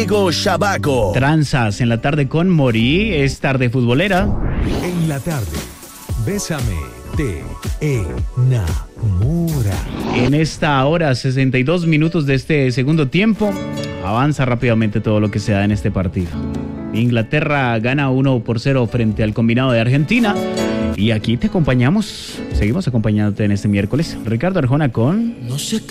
Diego Shabaco. Tranzas en la tarde con Morí, es tarde futbolera. En la tarde, Bésame, te enamora. En esta hora, 62 minutos de este segundo tiempo, avanza rápidamente todo lo que se da en este partido. Inglaterra gana 1-0 frente al combinado de Argentina. Y aquí te acompañamos, seguimos acompañándote en este miércoles. Ricardo Arjona con... No sé qué